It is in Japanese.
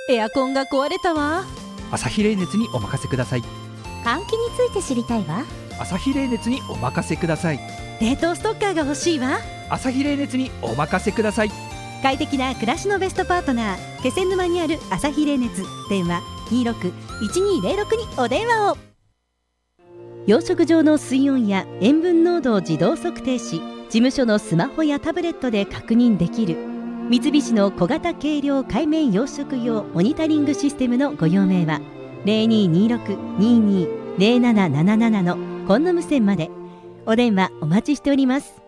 エアコンが壊れたわ。 アサヒ冷熱にお任せください。 換気について知りたいわ。 アサヒ冷熱にお任せください。 冷凍ストッカーが欲しいわ。 アサヒ冷熱にお任せください。 快適な暮らしのベストパートナー、気仙沼にあるアサヒ冷熱。電話 26-1206 にお電話を。養殖場の水温や塩分濃度を自動測定し、事務所のスマホやタブレットで確認できる三菱の小型軽量海面養殖用モニタリングシステムのご用命は 0226-220777 のコンノ無線まで。お電話お待ちしております。